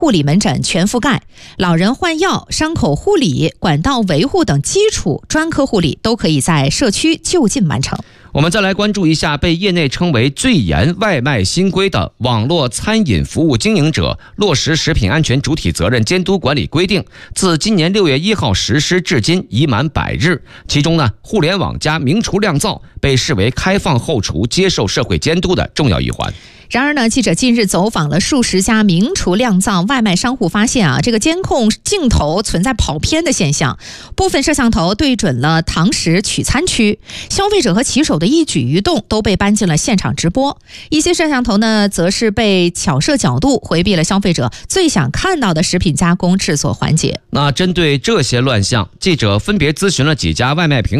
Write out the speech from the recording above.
护理门诊全覆盖，老人换药、伤口护理、管道维护等基础专科护理都可以在社区就近完成。 我们再来关注一下被业内称为最严外卖新规的网络餐饮服务经营者落实食品安全主体责任监督管理规定，自今年6月1号实施至今已满100日。其中呢，互联网加明厨亮灶被视为开放后厨接受社会监督的重要一环。 然而呢，记者近日走访了数十家明厨亮灶外卖商户，发现这个监控镜头存在跑偏的现象，部分摄像头对准了堂食取餐区，消费者和骑手的一举一动都被搬进了现场直播。一些摄像头呢，则是被巧设角度，回避了消费者最想看到的食品加工制作环节。 那针对这些乱象，记者分别咨询了几家外卖平台